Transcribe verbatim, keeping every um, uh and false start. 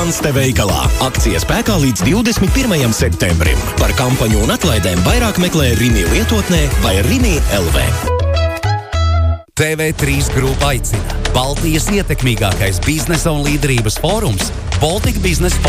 Mans te veikalā. Akcija spēkā līdz divdesmit pirmajam septembrim. Par kampaņu un atlaidēm vairāk meklē Rimi lietotnē vai Rimi L V. T V trīs grupa aicina. Baltijas ietekmīgākais biznesa un līderības fórums Baltic Business